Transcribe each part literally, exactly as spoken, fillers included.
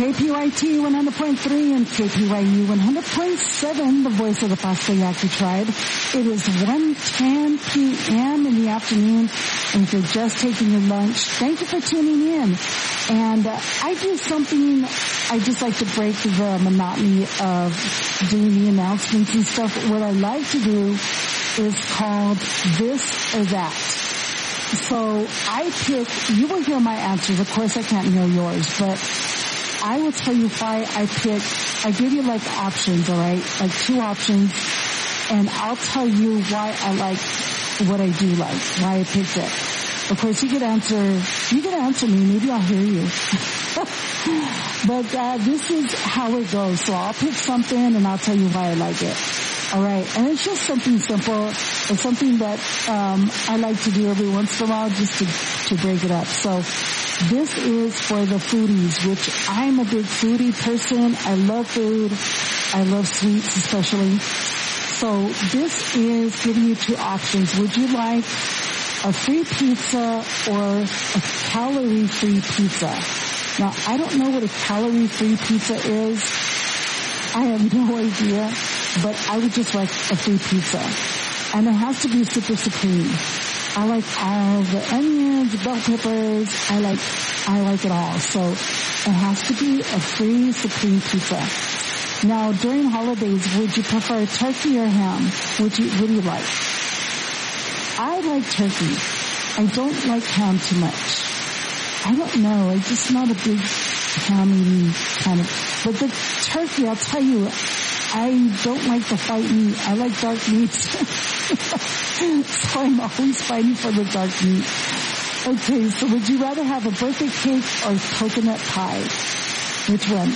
K P Y T one hundred point three and K P Y U one hundred point seven, the voice of the Pasto Yaqui tribe. It is one ten p.m. in the afternoon, and if you're just taking your lunch, thank you for tuning in. And uh, I do something, I just like to break the monotony of doing the announcements and stuff. What I like to do is called This or That. So I pick, you will hear my answers. Of course I can't hear yours, but I will tell you why I pick, I give you like options, alright? Like two options, and I'll tell you why I like what I do like, why I picked it. Of course you could answer, you could answer me, maybe I'll hear you. But uh, this is how it goes. So I'll pick something and I'll tell you why I like it. Alright, and it's just something simple. It's something that um I like to do every once in a while just to, to break it up. So this is for the foodies, which I'm a big foodie person. I love food. I love sweets especially. So this is giving you two options. Would you like a free pizza or a calorie-free pizza? Now, I don't know what a calorie-free pizza is. I have no idea, but I would just like a free pizza. And it has to be super supreme. I like all the onions, bell peppers. I like, I like it all. So it has to be a free supreme pizza. Now, during holidays, would you prefer turkey or ham? Would you, what do you like? I like turkey. I don't like ham too much. I don't know. I'm just not a big ham eating kind of, but the turkey, I'll tell you, I don't like the white meat. I like dark meats. So I'm always fighting for the dark meat. Okay, so would you rather have a birthday cake or coconut pie? Which one?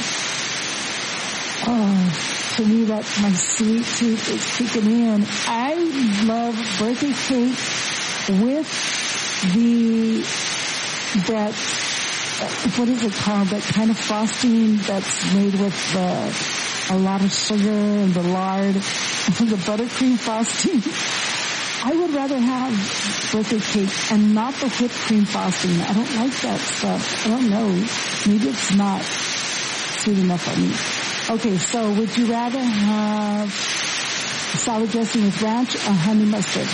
Oh, to me that my sweet tooth is kicking in. I love birthday cake with the, that, what is it called? That kind of frosting that's made with the, a lot of sugar and the lard, the buttercream frosting. I would rather have birthday cake and not the whipped cream frosting. I don't like that stuff. I don't know. Maybe it's not sweet enough for me. Okay, so would you rather have salad dressing with ranch or honey mustard?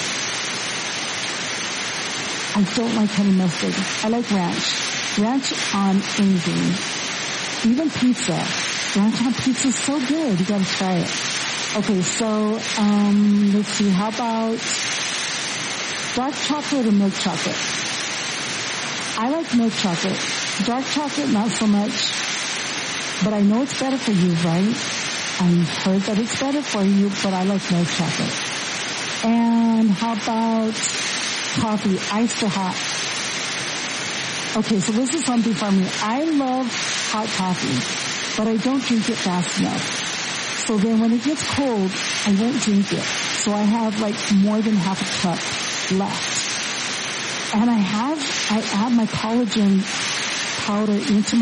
I don't like honey mustard. I like ranch. Ranch on anything. Even pizza. Ranch on pizza is so good. You gotta try it. Okay, so, um, let's see. How about dark chocolate or milk chocolate? I like milk chocolate. Dark chocolate, not so much. But I know it's better for you, right? I've heard that it's better for you, but I like milk chocolate. And how about coffee, iced or hot? Okay, so this is something for me. I love hot coffee, but I don't drink it fast enough. So then when it gets cold, I won't drink it. So I have like more than half a cup left. And I have, I add my collagen powder into my